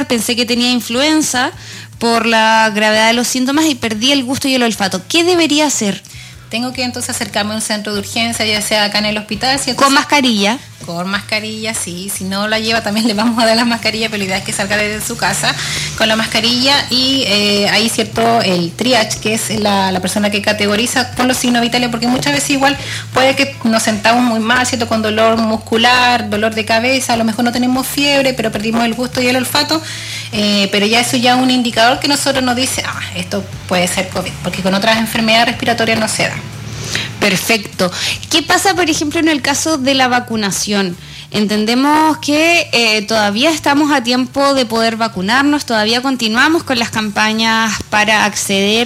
vacunar, pensé que tenía influenza por la gravedad de los síntomas y perdí el gusto y el olfato. ¿Qué debería hacer? Tengo que entonces acercarme a un centro de urgencia, ya sea acá en el hospital. ¿Cierto? ¿Con mascarilla? Con mascarilla, sí. Si no la lleva, también le vamos a dar la mascarilla, pero la idea es que salga desde su casa con la mascarilla. Y ahí, ¿cierto? El triage, que es la persona que categoriza con los signos vitales, porque muchas veces igual puede que nos sentamos muy mal, ¿cierto? Con dolor muscular, dolor de cabeza, a lo mejor no tenemos fiebre, pero perdimos el gusto y el olfato. Pero ya eso ya es un indicador que nosotros nos dice, esto puede ser COVID, porque con otras enfermedades respiratorias no se da. Perfecto. ¿Qué pasa, por ejemplo, en el caso de la vacunación? Entendemos que todavía estamos a tiempo de poder vacunarnos, todavía continuamos con las campañas para acceder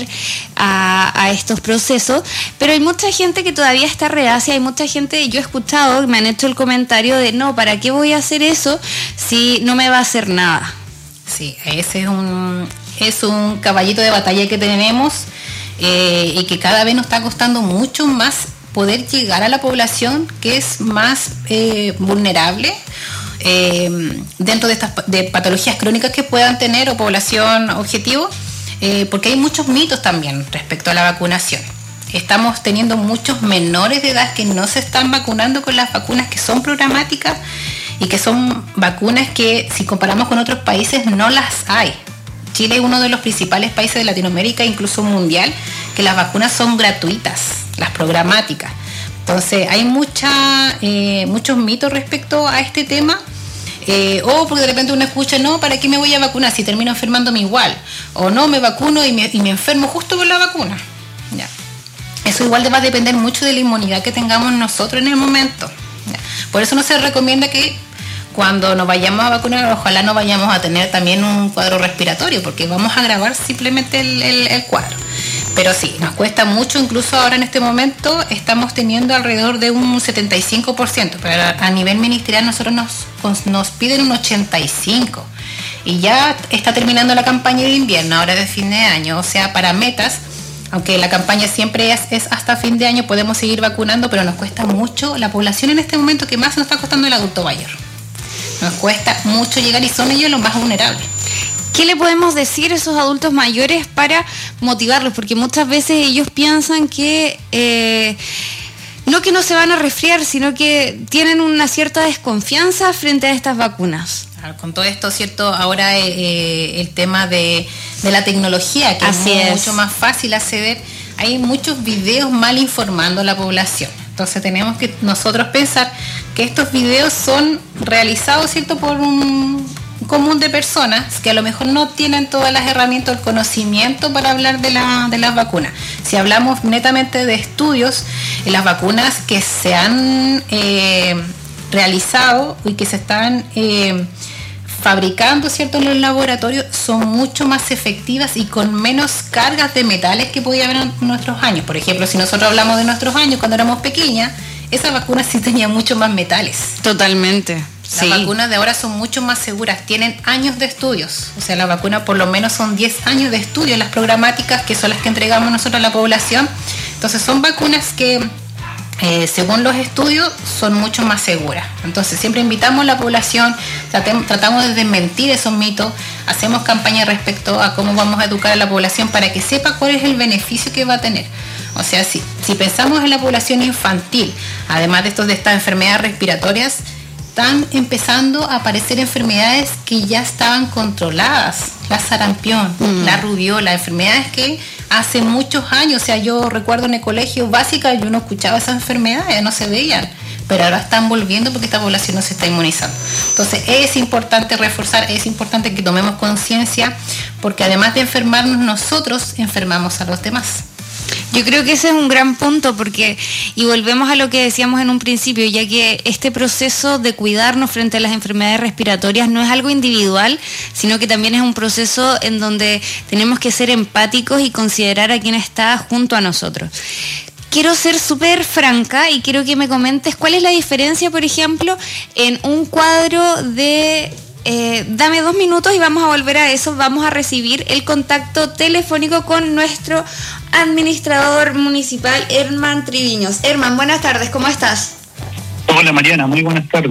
a estos procesos, pero hay mucha gente que todavía está reacia, hay mucha gente, yo he escuchado, me han hecho el comentario de no, ¿para qué voy a hacer eso si no me va a hacer nada? Sí, ese es un caballito de batalla que tenemos y que cada vez nos está costando mucho más poder llegar a la población que es más vulnerable dentro de estas de patologías crónicas que puedan tener o población objetivo, porque hay muchos mitos también respecto a la vacunación. Estamos teniendo muchos menores de edad que no se están vacunando con las vacunas que son programáticas y que son vacunas que si comparamos con otros países no las hay. Chile es uno de los principales países de Latinoamérica, incluso mundial, que las vacunas son gratuitas, las programáticas. Entonces hay muchos mitos respecto a este tema, o porque de repente uno escucha, no, ¿para qué me voy a vacunar si termino enfermándome igual? O no, me vacuno y me enfermo justo con la vacuna. Ya. Eso igual va a depender mucho de la inmunidad que tengamos nosotros en el momento. Ya. Por eso no se recomienda que cuando nos vayamos a vacunar, ojalá no vayamos a tener también un cuadro respiratorio, porque vamos a agravar simplemente el cuadro. Pero sí, nos cuesta mucho, incluso ahora en este momento estamos teniendo alrededor de un 75%, pero a nivel ministerial nosotros nos piden un 85%. Y ya está terminando la campaña de invierno, ahora de fin de año, o sea, para metas, aunque la campaña siempre es hasta fin de año, podemos seguir vacunando, pero nos cuesta mucho. La población en este momento que más nos está costando el adulto mayor. Nos cuesta mucho llegar y son ellos los más vulnerables. ¿Qué le podemos decir a esos adultos mayores para motivarlos? Porque muchas veces ellos piensan que no se van a resfriar, sino que tienen una cierta desconfianza frente a estas vacunas. Con todo esto, ¿cierto? Ahora el tema de la tecnología, que es mucho más fácil acceder. Hay muchos videos mal informando a la población. Entonces tenemos que nosotros pensar que estos videos son realizados, ¿cierto?, por un común de personas que a lo mejor no tienen todas las herramientas o el conocimiento para hablar de las vacunas. Si hablamos netamente de estudios, las vacunas que se han realizado y que se están fabricando, ¿cierto?, en los laboratorios son mucho más efectivas y con menos cargas de metales que podía haber en nuestros años. Por ejemplo, si nosotros hablamos de nuestros años cuando éramos pequeñas, esas vacunas sí tenían mucho más metales. Totalmente. Las vacunas de ahora son mucho más seguras, tienen años de estudios. O sea, las vacunas por lo menos son 10 años de estudio, las programáticas, que son las que entregamos nosotros a la población. Entonces son vacunas que según los estudios son mucho más seguras. Entonces siempre invitamos a la población, tratamos de desmentir esos mitos, hacemos campañas respecto a cómo vamos a educar a la población para que sepa cuál es el beneficio que va a tener. O sea, si pensamos en la población infantil, además de estas enfermedades respiratorias, están empezando a aparecer enfermedades que ya estaban controladas, la sarampión, la rubiola, enfermedades que hace muchos años, o sea, yo recuerdo en el colegio básica, yo no escuchaba esas enfermedades, no se veían, pero ahora están volviendo porque esta población no se está inmunizando. Entonces es importante reforzar, es importante que tomemos conciencia, porque además de enfermarnos nosotros, enfermamos a los demás. Yo creo que ese es un gran punto porque, y volvemos a lo que decíamos en un principio, ya que este proceso de cuidarnos frente a las enfermedades respiratorias no es algo individual, sino que también es un proceso en donde tenemos que ser empáticos y considerar a quien está junto a nosotros. Quiero ser súper franca y quiero que me comentes cuál es la diferencia, por ejemplo, en un cuadro de... dame 2 minutos y vamos a volver a eso. Vamos a recibir el contacto telefónico con nuestro administrador municipal, Herman Triviños. Herman, buenas tardes, ¿cómo estás? Hola Mariana, muy buenas tardes.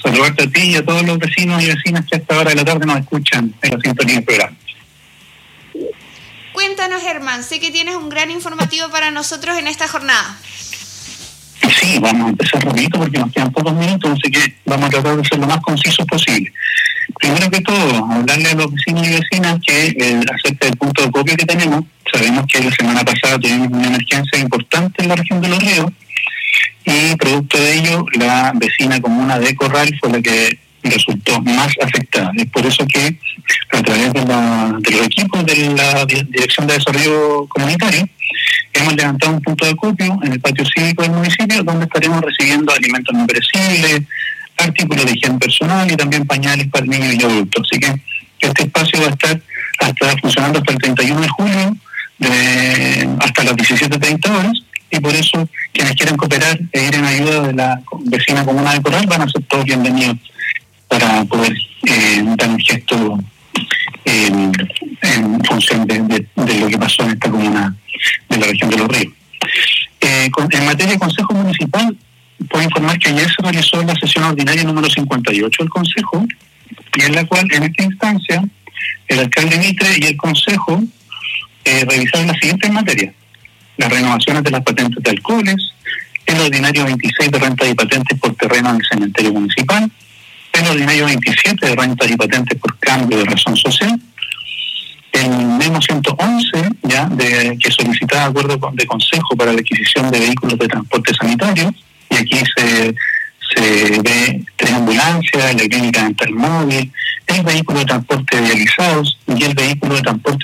saludarte a ti y a todos los vecinos y vecinas que a esta hora de la tarde nos escuchan en la sintonía del programa. Cuéntanos, Germán, sé que tienes un gran informativo para nosotros en esta jornada. Sí, vamos a empezar rapidito porque nos quedan pocos minutos, así que vamos a tratar de ser lo más concisos posible. Primero que todo, hablarle a los vecinos y vecinas que acerca del punto de acopio que tenemos. Sabemos que la semana pasada tuvimos una emergencia importante en la región de Los Ríos y producto de ello la vecina comuna de Corral fue la que resultó más afectada. Es por eso que a través de los equipos de la Dirección de Desarrollo Comunitario hemos levantado un punto de acopio en el patio cívico del municipio donde estaremos recibiendo alimentos no perecibles, artículos de higiene personal y también pañales para niños y adultos. Así que este espacio va a estar funcionando hasta el 31 de julio hasta las 17:30 horas y por eso quienes quieran cooperar e ir en ayuda de la vecina comuna de Corral van a ser todos bienvenidos para poder dar un gesto en función de lo que pasó en esta comuna de la región de Los Ríos. En materia de Consejo Municipal, puedo informar que ayer se realizó la sesión ordinaria número 58 del Consejo, y en la cual, en esta instancia, el alcalde Mitre y el Consejo revisaron las siguientes materias: las renovaciones de las patentes de alcoholes, el ordinario 26 de rentas y patentes por terreno en el cementerio municipal, el ordinario 27 de rentas y patentes por cambio de razón social, el memo 111 que solicitaba acuerdo de consejo para la adquisición de vehículos de transporte sanitario, y aquí se ve 3 ambulancias, la clínica dental móvil, el vehículo de transporte de dializados y el vehículo de transporte